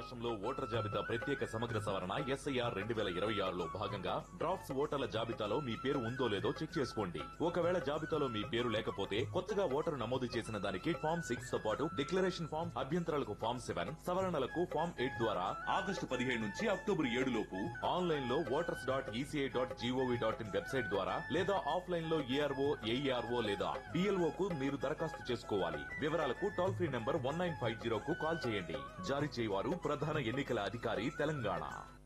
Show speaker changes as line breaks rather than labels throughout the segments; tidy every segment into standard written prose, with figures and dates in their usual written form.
రాష్ట్రంలో ఓటర్ జాబితా ప్రత్యేక సమగ్ర సవరణ SIR 2026లో భాగంగా డ్రాఫ్ట్స్ ఓటర్ల జాబితాలో మీ పేరు ఉందో లేదో చెక్ చేసుకోండి. ఒకవేళ జాబితాలో మీ పేరు లేకపోతే కొత్తగా ఓటరు నమోదు చేసిన దానికి ఫామ్ 6 తో పాటు డిక్లరేషన్ ఫామ్, అభ్యంతరాలకు ఫామ్ 7, సవరణలకు ఫామ్ 8 ద్వారా ఆగస్టు 17 నుంచి అక్టోబర్ 7 లోపు ఆన్లైన్ లో voters.eci.gov.in వెబ్సైట్ ద్వారా లేదా ఆఫ్లైన్ లో ARO, AERO లేదా BLO కు మీరు దరఖాస్తు చేసుకోవాలి. వివరాలకు టోల్ ఫ్రీ నంబర్ 1950 కు కాల్ చేయండి. జారీ చేయవారు ప్రధాన ఎన్నికల అధికారి తెలంగాణ.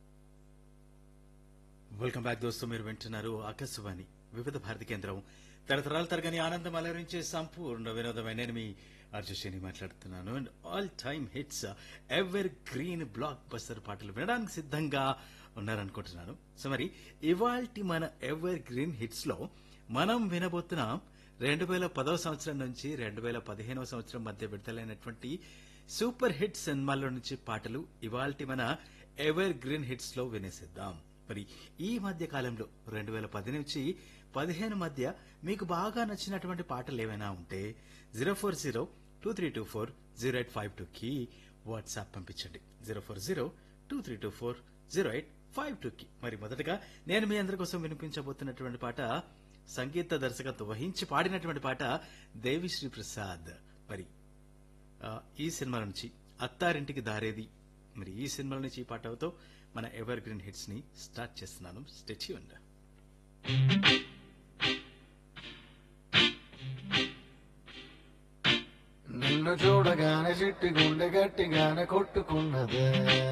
వెల్కమ్ బ్యాక్ దోస్తు. మీరు వింటున్నారు ఆకాశవాణి వివిధ భారతి కేంద్రం. తరతరాలు తరగని ఆనందం అలరించే సంపూర్ణ వినోదమైన నేను మీ అర్జుషిని మాట్లాడుతున్నాను. And all time hits, ever green block buster పాటలు వినడానికి సిద్ధంగా ఉన్నారనుకుంటున్నాను. సో మరి ఇవాల్టి మన ఎవర్ గ్రీన్ హిట్స్ లో మనం వినబోతున్నాం 2010వ సంవత్సరం నుంచి 2015వ సంవత్సరం మధ్య విడుదలైనటువంటి సూపర్ హిట్ సినిమాల్లో నుంచి పాటలు ఇవాల్టి మన ఎవర్ గ్రీన్ హిట్స్ లో వినేసిద్దాం. మరి ఈ మధ్య కాలంలో 2010 నుంచి 15 మధ్య మీకు బాగా నచ్చినటువంటి పాటలు ఏమైనా ఉంటే 040-2324-0852 కి వాట్సాప్ పంపించండి. 040-2324-0852 కి. మరి మొదటగా నేను మీ అందరి కోసం వినిపించబోతున్నటువంటి పాట సంగీత దర్శకత్వం వహించి పాడినటువంటి పాట దేవిశ్రీ ప్రసాద్. మరి ఈ సినిమా నుంచి అత్తారింటికి దారేది. మరి ఈ సినిమా నుంచి ఈ పాటతో మన ఎవర్ గ్రీన్ హిట్స్ ని స్టార్ట్ చేస్తున్నాను. Stay tuned.
నిన్ను చూడగానే చిట్టి గుండె గట్టిగానే కొట్టుకున్నదే.